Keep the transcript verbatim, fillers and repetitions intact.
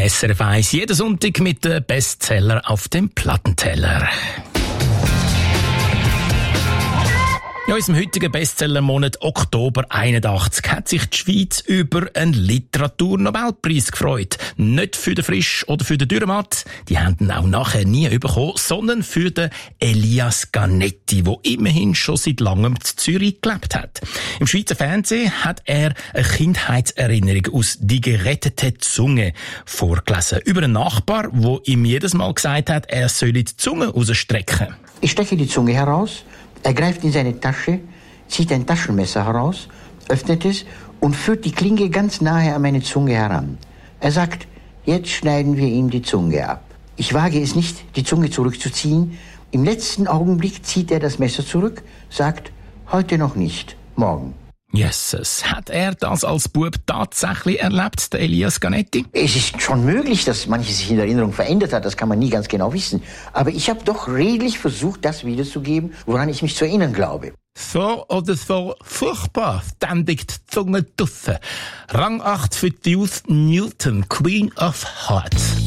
S R F eins, jeden Sonntag mit den Bestseller auf dem Plattenteller. In unserem heutigen Bestsellermonat Oktober einundachtzig hat sich die Schweiz über einen Literaturnobelpreis gefreut. Nicht für den Frisch oder für den Dürrematt, die haben ihn auch nachher nie bekommen, sondern für den Elias Canetti, der immerhin schon seit langem in Zürich gelebt hat. Im Schweizer Fernsehen hat er eine Kindheitserinnerung aus «Die gerettete Zunge» vorgelesen. Über einen Nachbar, der ihm jedes Mal gesagt hat, er solle die Zunge rausstrecken. Ich stecke die Zunge heraus. Er greift in seine Tasche, zieht ein Taschenmesser heraus, öffnet es und führt die Klinge ganz nahe an meine Zunge heran. Er sagt, jetzt schneiden wir ihm die Zunge ab. Ich wage es nicht, die Zunge zurückzuziehen. Im letzten Augenblick zieht er das Messer zurück, sagt, heute noch nicht, morgen. Jesus, hat er das als Bub tatsächlich erlebt, der Elias Canetti? Es ist schon möglich, dass manches sich in der Erinnerung verändert hat, das kann man nie ganz genau wissen. Aber ich habe doch redlich versucht, das wiederzugeben, woran ich mich zu erinnern glaube. So oder so furchtbar, ständig die Zunge draussen. Rang acht für Youth Newton, Queen of Hearts.